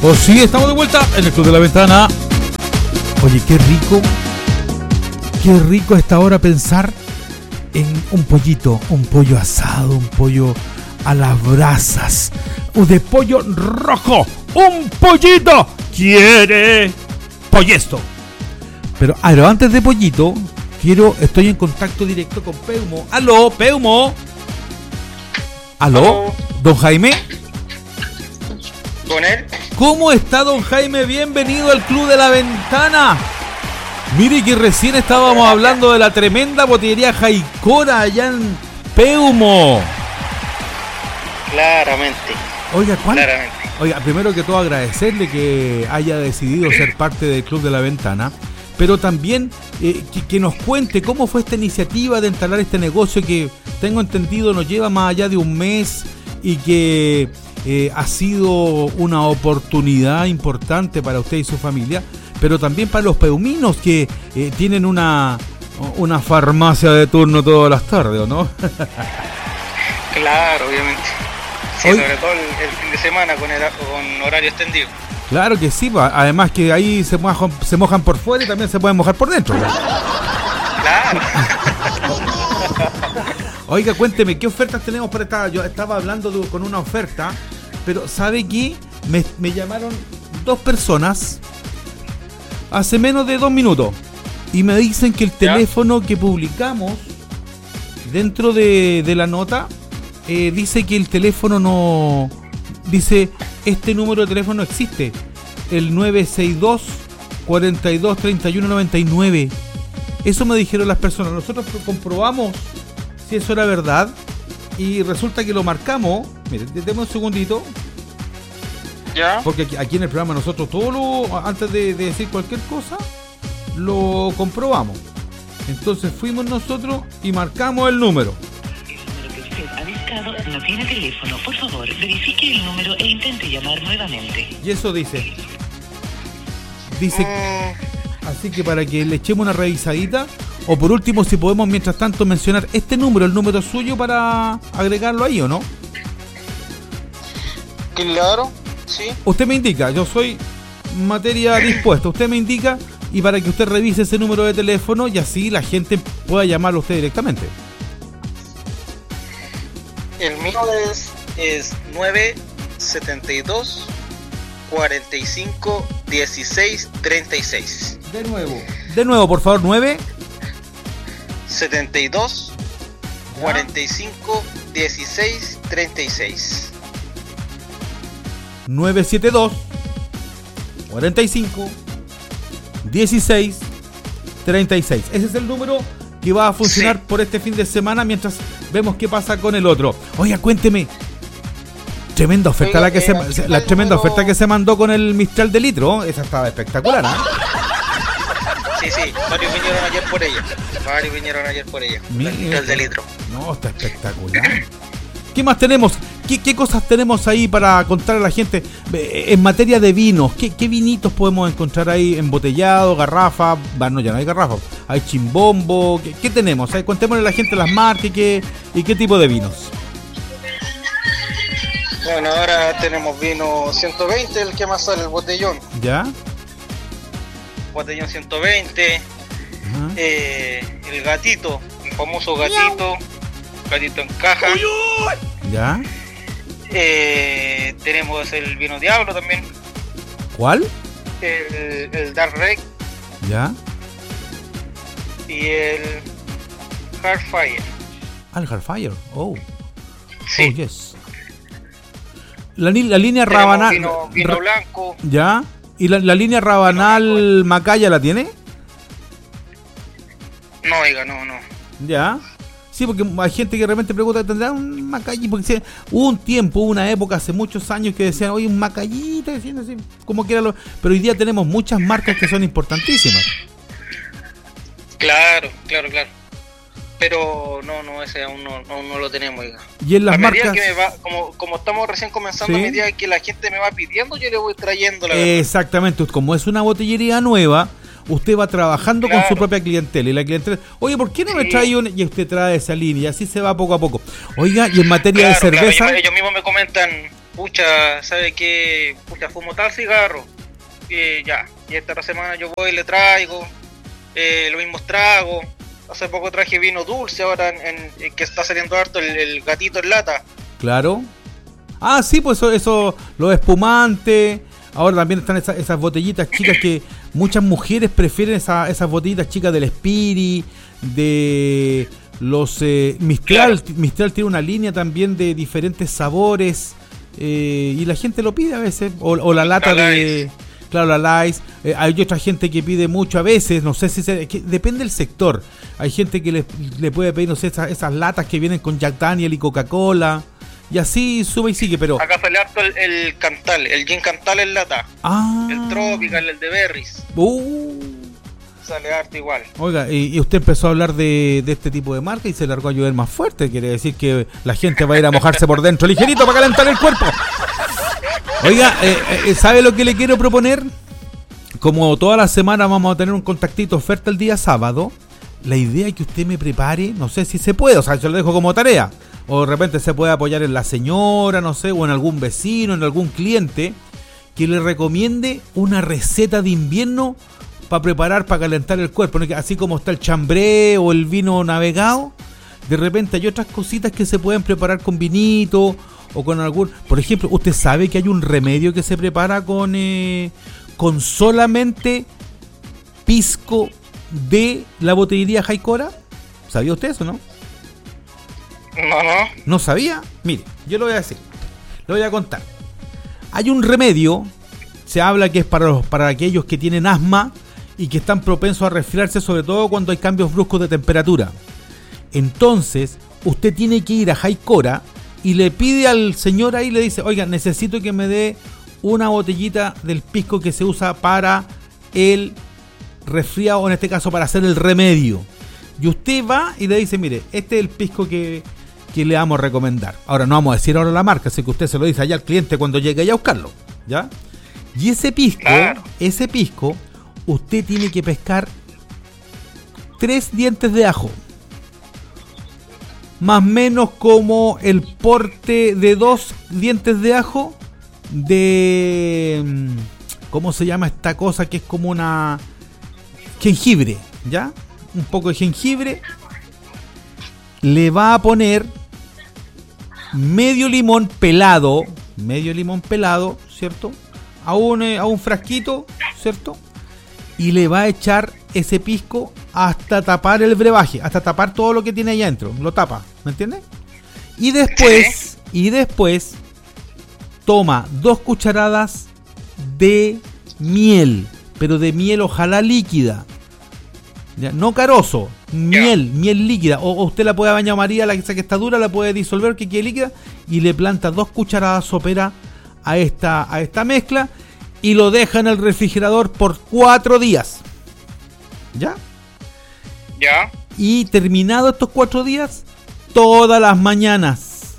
Oh sí, estamos de vuelta en el Club de la Ventana. Oye, qué rico a esta hora pensar en un pollito, un pollo asado, un pollo a las brasas, de pollo rojo, un pollito. ¿Quiere pollesto? Pero antes de pollito, estoy en contacto directo con Peumo. ¡Aló, Peumo! ¿Aló? ¿Don Jaime? ¿Con él? ¿Cómo está, don Jaime? Bienvenido al Club de la Ventana. Mire que recién estábamos hablando de la tremenda botillería Jaicora allá en Peumo. Claramente. Oiga, Oiga, primero que todo agradecerle que haya decidido ser parte del Club de la Ventana, pero también que nos cuente cómo fue esta iniciativa de instalar este negocio que tengo entendido nos lleva más allá de un mes y que ha sido una oportunidad importante para usted y su familia, pero también para los peuminos que tienen una farmacia de turno todas las tardes, ¿o no? Claro, obviamente. Sí, sobre todo el fin de semana con horario extendido. Claro que sí, además que ahí se mojan por fuera y también se pueden mojar por dentro. Claro. Oiga, cuénteme, ¿qué ofertas tenemos para esta? Yo estaba hablando con una oferta, pero ¿sabe qué? Me llamaron 2 personas hace menos de 2 minutos y me dicen que el teléfono que publicamos dentro de la nota dice que el teléfono no... Dice, este número de teléfono existe, el 962 42 31 99. Eso me dijeron las personas. Nosotros comprobamos si eso era verdad y resulta que lo marcamos. Mire, déme un segundito. ¿Ya? Porque aquí en el programa nosotros antes de decir cualquier cosa, lo comprobamos. Entonces fuimos nosotros y marcamos el número. No tiene teléfono, por favor, verifique el número e intente llamar nuevamente. Y eso dice. Así que para que le echemos una revisadita, o por último, si podemos mientras tanto mencionar este número, el número suyo para agregarlo ahí, ¿o no? Claro, sí. Usted me indica, yo soy materia dispuesta, usted me indica y para que usted revise ese número de teléfono y así la gente pueda llamarlo a usted directamente. El mío es 972 45 16 36. De nuevo, por favor, 72 45 16 36. 972 45 16 36. Ese es el número que va a funcionar por este fin de semana mientras vemos qué pasa con el otro. Oiga, cuénteme. Tremenda oferta tremenda oferta que se mandó con el Mistral de litro. Esa estaba espectacular, ¿eh? Sí, varios vinieron ayer por ella. El Mistral de litro. No, está espectacular. ¿Qué más tenemos? ¿Qué cosas tenemos ahí para contar a la gente en materia de vinos? ¿Qué vinitos podemos encontrar ahí embotellado, garrafa? Bueno, ya no hay garrafa, hay chimbombo. ¿Qué tenemos? Contémosle a la gente las marcas y qué tipo de vinos. Bueno, ahora tenemos vino 120, el que más sale, el botellón. ¿Ya? Botellón 120. El gatito, el famoso gatito. Gatito en caja. ¿Ya? Tenemos el vino Diablo también. ¿Cuál? El Dark Red. ¿Ya? Y el Hardfire. El Hardfire, Sí. Oh, yes. La línea Rabanal. Vino blanco. ¿Ya? ¿Y la línea Rabanal Macaya la tiene? No, oiga, no. ¿Ya? Sí, porque hay gente que de repente pregunta, ¿tendrá un Macallí? Porque hubo una época hace muchos años que decían, oye, un Macallita, decían así, como que era pero hoy día tenemos muchas marcas que son importantísimas. Claro. Pero no, ese aún no lo tenemos, oiga. Y en las marcas... que como estamos recién comenzando, ¿sí? A medida que la gente me va pidiendo, yo le voy trayendo la Exactamente, como es una botillería nueva, usted va trabajando con su propia clientela y la clientela, oye, ¿por qué no me trae una? Y usted trae esa línea y así se va poco a poco. Oiga, y en materia de cerveza... Ellos mismos me comentan, pucha, ¿sabe qué? Pucha, fumo tal cigarro. Ya, y esta semana yo voy y le traigo los mismos tragos. Hace poco traje vino dulce, ahora que está saliendo harto el gatito en lata. Claro. Ah, sí, pues eso los espumantes. Ahora también están esas botellitas chicas que muchas mujeres prefieren esas botellitas chicas del Spirit, de los Mistral. Claro. Mistral tiene una línea también de diferentes sabores y la gente lo pide a veces. O la lata de... Claro, la Lice. Hay otra gente que pide mucho a veces, no sé si depende del sector. Hay gente que le puede pedir, no sé, esas latas que vienen con Jack Daniel y Coca-Cola. Y así sube y sigue, pero... Acá sale harto el Cantal, el Gin Cantal en lata. Ah. El Tropical, el de Berries. Sale harto igual. Oiga, y usted empezó a hablar de este tipo de marca y se largó a llover más fuerte. Quiere decir que la gente va a ir a mojarse por dentro ligerito para calentar el cuerpo. Oiga, ¿sabe lo que le quiero proponer? Como toda la semana vamos a tener un contactito oferta el día sábado, la idea es que usted me prepare, no sé si se puede, o sea, yo lo dejo como tarea, o de repente se puede apoyar en la señora, no sé, o en algún vecino, en algún cliente, que le recomiende una receta de invierno para preparar, para calentar el cuerpo, ¿no? Así como está el chambré o el vino navegado, de repente hay otras cositas que se pueden preparar con vinito, o con algún... Por ejemplo, ¿usted sabe que hay un remedio que se prepara con solamente pisco de la botillería Jaicora? ¿Sabía usted eso, no? No. ¿No sabía? Mire, yo lo voy a decir. Lo voy a contar. Hay un remedio, se habla que es para aquellos que tienen asma y que están propensos a resfriarse, sobre todo cuando hay cambios bruscos de temperatura. Entonces, usted tiene que ir a Jaicora y le pide al señor ahí, le dice, oiga, necesito que me dé una botellita del pisco que se usa para el resfriado, o en este caso para hacer el remedio. Y usted va y le dice, mire, este es el pisco que le vamos a recomendar. Ahora no vamos a decir ahora la marca, así que usted se lo dice allá al cliente cuando llegue allá a buscarlo, ¿ya? Y ese pisco, usted tiene que pescar 3 dientes de ajo. Más o menos como el porte de 2 dientes de ajo de... ¿Cómo se llama esta cosa? Que es como una... jengibre, ¿ya? Un poco de jengibre. Le va a poner medio limón pelado, ¿cierto? A un frasquito, ¿cierto? Y le va a echar ese pisco hasta tapar el brebaje, hasta tapar todo lo que tiene allá adentro, lo tapa, ¿me entiendes? Y después toma 2 cucharadas de miel, pero de miel ojalá líquida, ¿ya? No carozo, miel líquida, o usted la puede bañar María, la que está dura, la puede disolver que quede líquida, y le planta 2 cucharadas sopera a esta mezcla y lo deja en el refrigerador por 4 días. ¿Ya? Ya. Y terminado estos 4 días, todas las mañanas,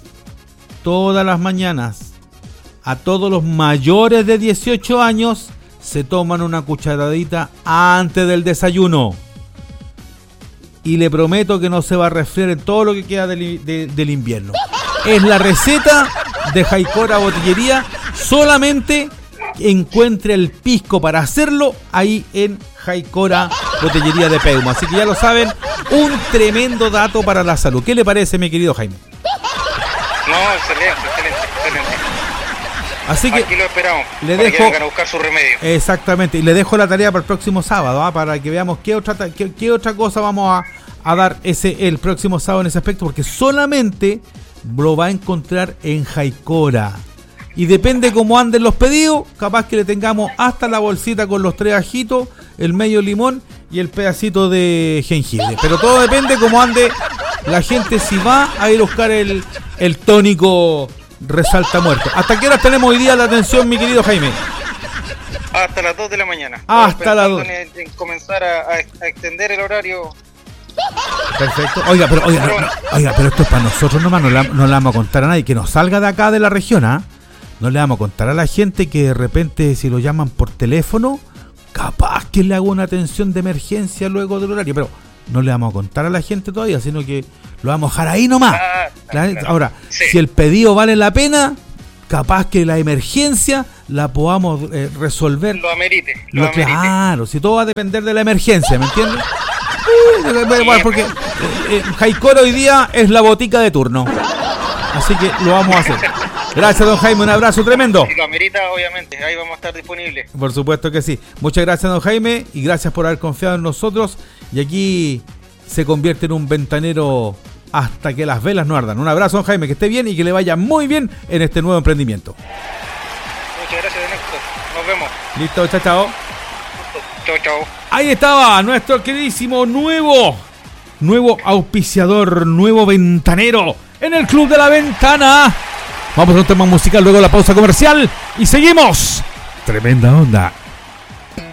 a todos los mayores de 18 años se toman una cucharadita antes del desayuno. Y le prometo que no se va a resfriar en todo lo que queda del invierno. Es la receta de Jaicora Botillería. Solamente encuentre el pisco para hacerlo ahí en Jaicora Botillería de Peumo. Así que ya lo saben, un tremendo dato para la salud. ¿Qué le parece, mi querido Jaime? No, excelente. Así que aquí lo esperamos. Le para dejo, que vengan a buscar su remedio. Exactamente, y le dejo la tarea para el próximo sábado, para que veamos qué otra cosa vamos a dar el próximo sábado en ese aspecto, porque solamente lo va a encontrar en Jaicora. Y depende cómo anden los pedidos, capaz que le tengamos hasta la bolsita con los 3 ajitos, el medio limón y el pedacito de jengibre. Pero todo depende cómo ande la gente, si va a ir a buscar el tónico resalta muerto. ¿Hasta qué horas tenemos hoy día la atención, mi querido Jaime? Hasta las 2 de la mañana. Hasta las 2. En comenzar a extender el horario. Perfecto. Oiga, pero esto es para nosotros nomás, no le vamos a contar a nadie. Que nos salga de acá de la región, ¿ah? No le vamos a contar a la gente que de repente, si lo llaman por teléfono, capaz que le hago una atención de emergencia luego del horario, pero no le vamos a contar a la gente todavía, sino que lo vamos a dejar ahí nomás. Claro. Ahora, sí, si el pedido vale la pena, capaz que la emergencia la podamos resolver. Lo amerite. Claro, si todo va a depender de la emergencia, ¿me entiendes? Porque Jaicoro hoy día es la botica de turno. Así que lo vamos a hacer. Gracias, don Jaime, un abrazo tremendo. Si lo amerita, obviamente, ahí vamos a estar disponibles. Por supuesto que sí. Muchas gracias, don Jaime, y gracias por haber confiado en nosotros. Y aquí se convierte en un ventanero hasta que las velas no ardan. Un abrazo, don Jaime, que esté bien y que le vaya muy bien en este nuevo emprendimiento. Muchas gracias, Néstor. Nos vemos. Listo, chao, chao. Chao. Ahí estaba nuestro queridísimo nuevo auspiciador, nuevo ventanero en el Club de la Ventana. Vamos a un tema musical, luego la pausa comercial y seguimos. Tremenda onda.